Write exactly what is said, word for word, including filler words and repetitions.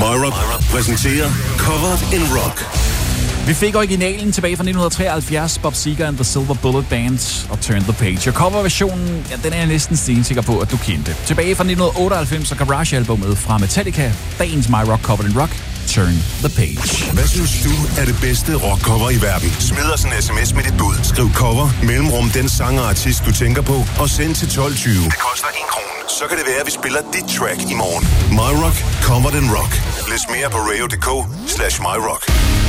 MyRock præsenterer Covered in Rock. Vi fik originalen tilbage fra nitten treoghalvfjerds, Bob Seger and the Silver Bullet Band og Turn the Page. Og coverversionen, ja, den er jeg næsten stensikker på, at du kendte. Tilbage fra nitten otteoghalvfems og Garage-albummet fra Metallica, dagens MyRock Covered in Rock, Turn the Page. Hvad synes du er det bedste rockcover i verden? Smid os en sms med dit bud. Skriv cover, mellemrum den sang og artist, du tænker på, og send til tolv tyve. Det koster en krone. Så kan det være, at vi spiller dit track i morgen. MyRock Covered in Rock. Læs mere på radio punktum d k slash myrock.